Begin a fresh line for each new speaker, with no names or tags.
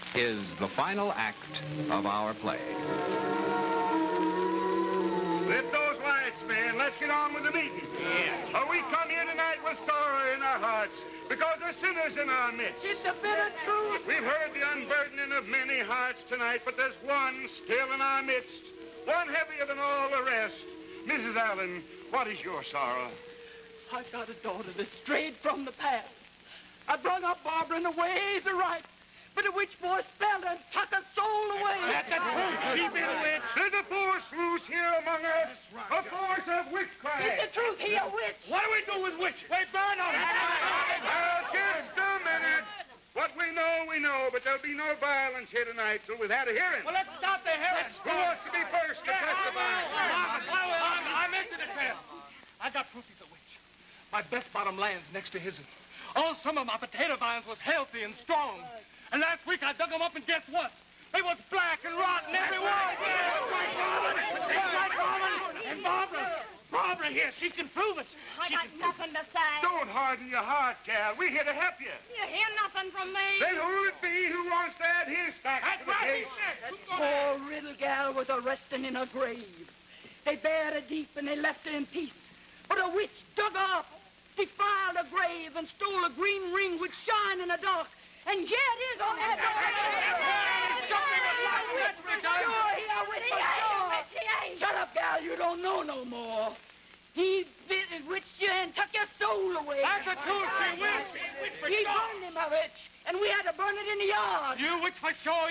is the final act of our play.
Lift those lights, man. Let's get on with the meeting.
Yeah.
We come here tonight with sorrow in our hearts because there's sinners in our midst.
It's the bitter truth.
We've heard the unburdening of many hearts tonight, but there's one still in our midst, one heavier than all the rest. Mrs. Allen, what is your sorrow?
I got a daughter that strayed from the path. I brung up Barbara in the ways of right, but a witch boy spelled her and took her soul away.
That's the truth. She been witched. There's a force loose here among us. A force of witchcraft.
It's the truth. He a witch.
What do we do with witches? We burn them. Just a minute. What we know, but there'll be no violence here tonight till we've had a hearing.
Well, let's start the hearing.
Who wants to be first to testify?
I'm into the tale. I got proof he's a witch. My best bottom land's next to his'n. All summer my potato vines was healthy and strong. And last week I dug them up and guess what? They was black and rotten everywhere. And Barbara here, she can prove it.
I got nothing to say.
Don't harden your heart, gal. We're here to help you.
You hear nothing from me.
Then who'll it be who wants to add his facts to the case?
Poor little gal was a resting in her grave. They buried her deep and they left her in peace. But a witch dug her up, defiled her grave, and stole a green ring which shine in the dark. And here it is on that Shut up, gal. You don't know no more. He witched you and took your soul away.
That's the truth, she witch.
He burned him, a witch, and we had to burn it in the yard.
You witch for sure.